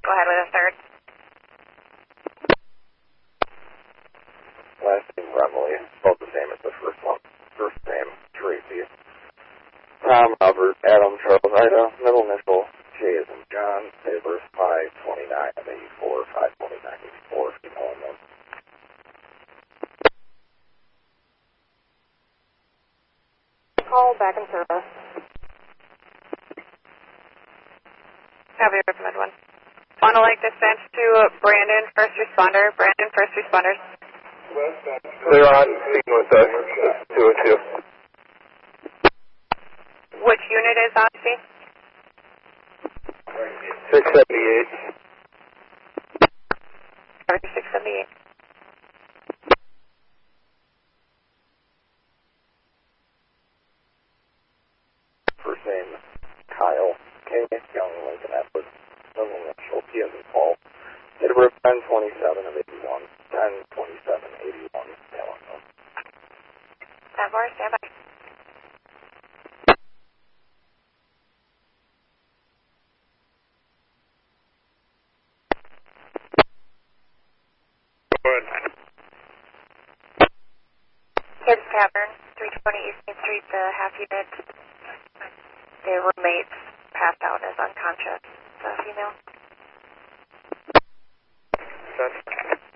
Go ahead with a third. Last name Remley, spelled the same as the first one. First name Tracy. Tom, Robert, Adam, Charles, Ida, middle initial, J as in John, date of birth 5/29 of 84, 5/29/84, female unknown. Call back in service. Copy, recommend one. Want to like dispatch to Brandon, first responder. Brandon, first responders. They're on scene with us, 202. Which unit is on scene? 678. Copy, 678. First name Kyle, K, Young, Lincoln, Edward, middle initial, P as in Paul, date of birth 10/27 of 81, 10/27/81, male unknown. 10-4, stand by. Kids Tavern, 320 East Main Street, the half unit. Their roommates passed out as unconscious. The female. That's